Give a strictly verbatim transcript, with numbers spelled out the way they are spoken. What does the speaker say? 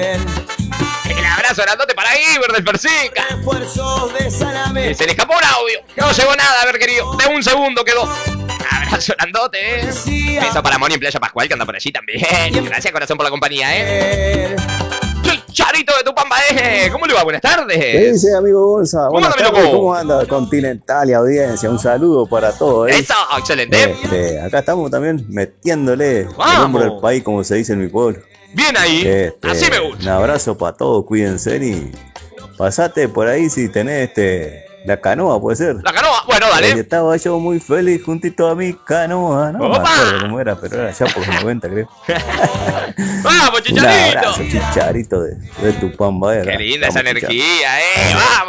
El abrazo grandote para Iber del Persica. Esfuerzos de salame. Se le escapó un audio. No llegó nada, a ver, querido. De un segundo quedó. Abrazo grandote, eh. Beso para Moni en Playa Pascual, que anda por allí también. Gracias, corazón, por la compañía, eh. Charito de Tupamba, eh. ¿Cómo le va? Buenas tardes. ¿Qué dice, amigo Bolsa? ¿Cómo Buenas anda, tardes. loco? ¿Cómo anda Continental y audiencia? Un saludo para todos. ¿eh? Eso, excelente. Este, acá estamos también metiéndole Vamos. el hombro al país, como se dice en mi pueblo. Bien ahí. Este, Así me gusta. Un abrazo para todos, cuídense y pasate por ahí si tenés este la canoa, puede ser. La canoa. Bueno, Porque dale. estaba yo muy feliz juntito a mi canoa. No me ¡Opa! acuerdo cómo era, pero era ya por los noventa, creo. Vamos, Un Chicharito. abrazo, Chicharito de, de Tupamba. eh, Qué linda esa Vamos, Chicharito. energía, eh. Vamos.